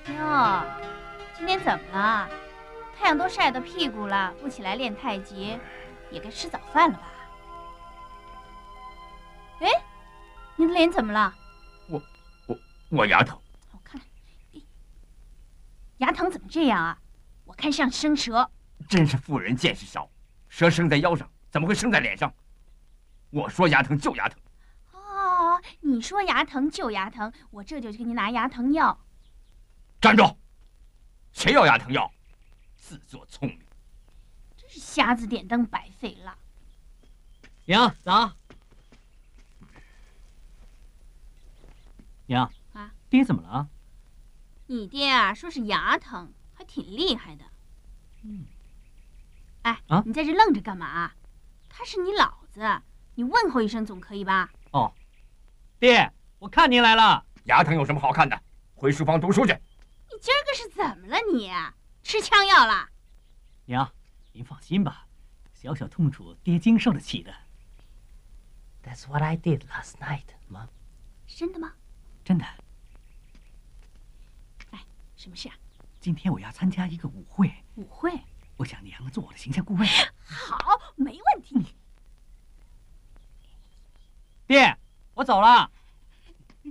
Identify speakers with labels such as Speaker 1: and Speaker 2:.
Speaker 1: 哟，今天怎么了？太阳都晒到屁股了，不起来练太极，也该吃早饭了吧？哎，你的脸怎么了？
Speaker 2: 我牙疼。
Speaker 1: 我看，牙疼怎么这样啊？我看像生蛇。
Speaker 2: 真是妇人见识少，蛇生在腰上，怎么会生在脸上？我说牙疼就牙疼。
Speaker 1: 哦，你说牙疼就牙疼，我这就去给你拿牙疼药。
Speaker 2: 站住！谁要牙疼药？自作聪明，
Speaker 1: 真是瞎子点灯白费了。
Speaker 3: 娘早。娘
Speaker 1: 啊，
Speaker 3: 爹怎么了？
Speaker 1: 你爹啊，说是牙疼，还挺厉害的。哎，你在这愣着干嘛？他是你老子，你问候一声总可以吧？
Speaker 3: 哦，爹，我看您来了。
Speaker 2: 牙疼有什么好看的？回书房读书去。
Speaker 1: 你今儿个是怎么了你？吃枪药了？
Speaker 3: 娘，您放心吧，小小痛楚，爹经受得起的。That's what I did last night, Mom。
Speaker 1: 真的吗？
Speaker 3: 真的。
Speaker 1: 哎，什么事啊？
Speaker 3: 今天我要参加一个舞会。
Speaker 1: 舞会？
Speaker 3: 我想娘做我的形象顾问。
Speaker 1: 好，没问题。
Speaker 3: 爹，我走了。